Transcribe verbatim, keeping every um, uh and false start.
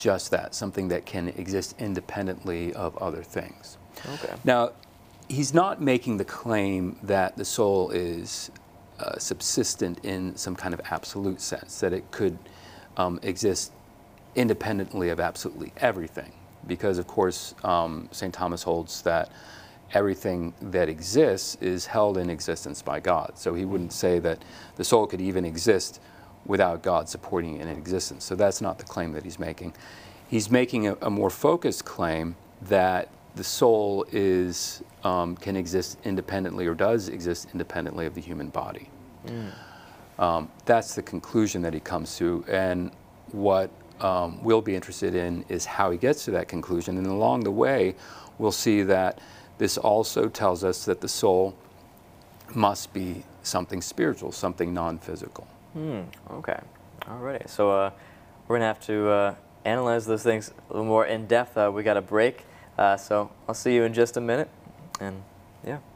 just that, something that can exist independently of other things. Okay. Now, he's not making the claim that the soul is uh, subsistent in some kind of absolute sense, that it could um, exist independently of absolutely everything. Because, of course, um, Saint Thomas holds that everything that exists is held in existence by God. So he wouldn't say that the soul could even exist without God supporting it in existence. So that's not the claim that he's making. He's making a, a more focused claim that the soul is um, can exist independently, or does exist independently of the human body. Mm. Um, that's the conclusion that he comes to, and what um, we'll be interested in is how he gets to that conclusion. And along the way, we'll see that this also tells us that the soul must be something spiritual, something non-physical. Hmm, okay. Alrighty. So uh, we're going to have to uh, analyze those things a little more in depth. Uh, we got a break. Uh, so I'll see you in just a minute. And yeah.